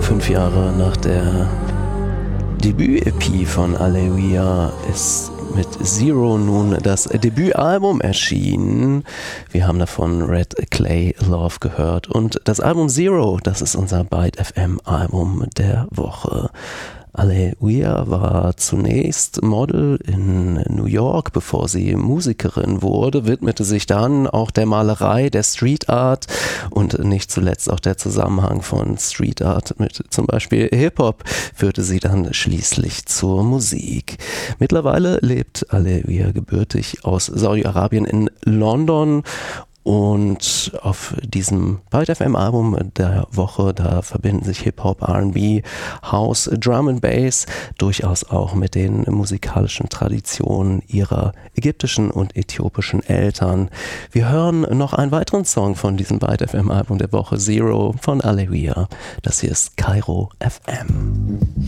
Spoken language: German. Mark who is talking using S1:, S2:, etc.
S1: 5 Jahre nach der Debüt-EP von Aleluia ist mit Zero nun das Debütalbum erschienen. Wir haben davon Red Clay Love gehört und das Album Zero, das ist unser Byte FM Album der Woche. Aleluia war zunächst Model in New York, bevor sie Musikerin wurde, widmete sich dann auch der Malerei, der Street Art und nicht zuletzt auch der Zusammenhang von Street Art mit zum Beispiel Hip-Hop führte sie dann schließlich zur Musik. Mittlerweile lebt Aleluia gebürtig aus Saudi-Arabien in London. Und auf diesem Byte FM Album der Woche, da verbinden sich Hip-Hop, R&B, House, Drum and Bass durchaus auch mit den musikalischen Traditionen ihrer ägyptischen und äthiopischen Eltern. Wir hören noch einen weiteren Song von diesem Byte FM Album der Woche, Zero von Aleluia. Das hier ist Kairo FM.